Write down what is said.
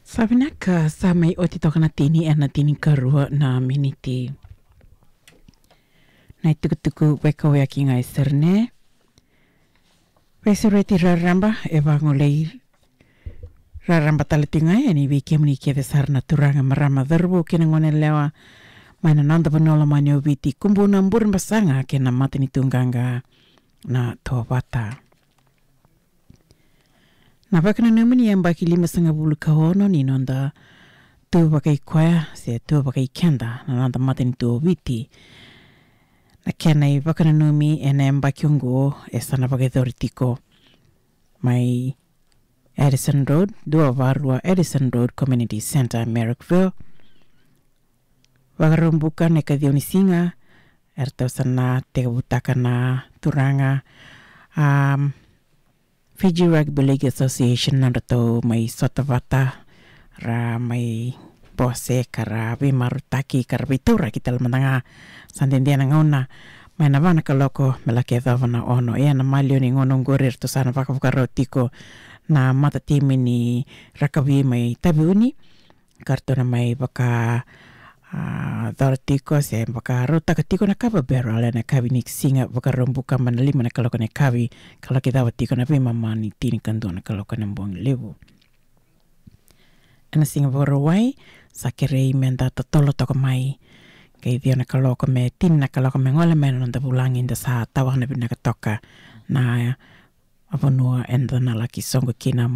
Sabi ka sa may otito ka na tini na tini karua na miniti. Na tukutuku weka weki ngai serne. Wesere ti raramba e wangolei. Raramba talatinga ni wiki mni kia sarna turanga marama dharbu kena ngone lewa. Mana nanda panola mani obiti kumbu na mburin basanga kena matini tunganga na toa wata. Na wakana namani yang baki 5.5 kahono ni nanda tu wakai kwaya se tu wakai kenda na nanda matini tu witi. Na kena i wakana numi ena yang baki ungo e sana wakai thoritiko mai Edison Road, dua warua Edison Road Community Center, Merrickville. Wakarumbukan e kadhioni singa erto sana tega butaka na turanga Fiji Rugby League Association na rato may sotavata ra may bose kara bimarutaki kara bitura kita lamandanga sandendia na ngauna may navana kaloko melaki na ono na malio ni ngonong gorir to sana wakavukarotiko na mata timi ni rakawi may tabiuni karto na may baka Dorotiko se baka rota katiko na kaba bero ala na kabi ni singa baka rombuka manalima na kaloko na kabi kalau kita watiko na pima mani tini kanto na kaloko na buang lebu. Ana singa borowai sakirei menda totolo toko mai kay dio na kaloko me tin na kaloko me ngola me nanda bulangin da sa tawang na binakatoka na aponua enda na laki songo kina